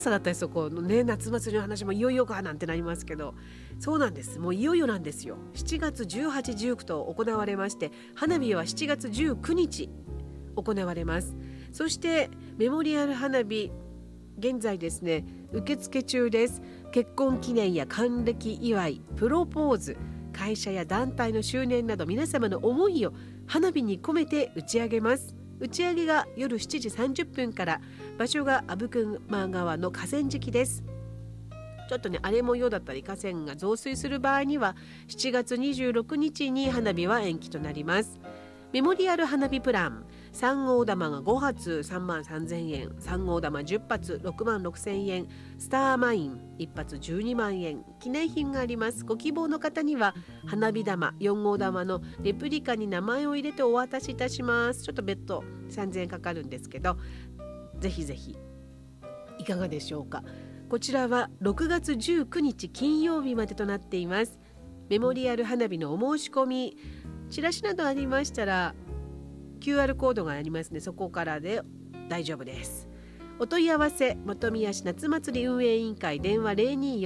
朝だったりそこのね、夏祭りの話もいよいよかなんてなりますけど、そうなんです。もういよいよなんですよ。7月18、19と行われまして、花火は7月19日行われます。そしてメモリアル花火、現在ですね、受付中です。結婚記念や還暦祝い、プロポーズ、会社や団体の周年など皆様の思いを花火に込めて打ち上げます。打ち上げが夜7時30分から、場所が阿武隈川の河川敷です。ちょっとね、荒れ模様だったり河川が増水する場合には7月26日に花火は延期となります。メモリアル花火プラン、3号玉が5発33,000円、3号玉10発66,000円、スターマイン1発12万円、記念品があります。ご希望の方には花火玉4号玉のレプリカに名前を入れてお渡しいたします。ちょっと別途3,000円かかるんですけど、ぜひぜひいかがでしょうか。こちらは6月19日金曜日までとなっています。メモリアル花火のお申し込み、チラシなどありましたら QR コードがありますね。そこからで大丈夫です。お問い合わせ、本宮市夏祭り運営委員会、電話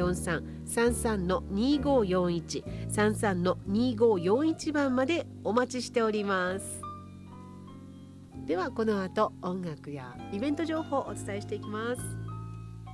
0243-33-2541 33-2541 番までお待ちしております。ではこの後音楽やイベント情報をお伝えしていきます。